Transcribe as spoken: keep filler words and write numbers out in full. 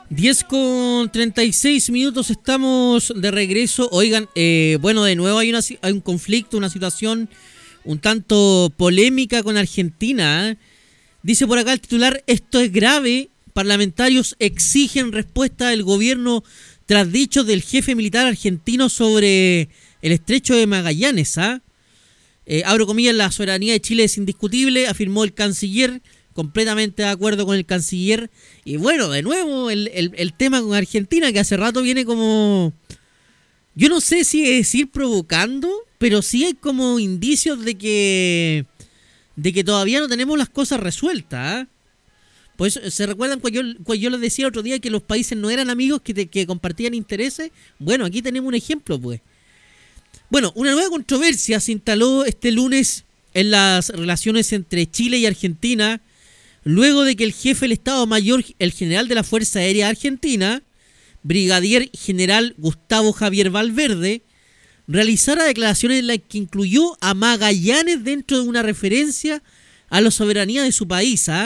diez con treinta y seis minutos, estamos de regreso. Oigan, eh, bueno, de nuevo hay, una, hay un conflicto, una situación un tanto polémica con Argentina. ¿eh? Dice por acá el titular: esto es grave. Parlamentarios exigen respuesta del gobierno tras dichos del jefe militar argentino sobre el estrecho de Magallanes. ¿ah? Eh, abro comillas: la soberanía de Chile es indiscutible, afirmó el canciller. Completamente de acuerdo con el canciller. Y bueno, de nuevo el, el, el tema con Argentina, que hace rato viene como, yo no sé si decir provocando, pero sí hay como indicios de que de que todavía no tenemos las cosas resueltas. ¿eh? Pues se recuerdan cuando yo, cuando yo les decía otro día que los países no eran amigos, que, te, que compartían intereses. Bueno, aquí tenemos un ejemplo, pues. Bueno, una nueva controversia se instaló este lunes en las relaciones entre Chile y Argentina, luego de que el jefe del Estado Mayor, el general de la Fuerza Aérea Argentina, brigadier general Gustavo Javier Valverde, realizara declaraciones en las que incluyó a Magallanes dentro de una referencia a la soberanía de su país. ¿ah?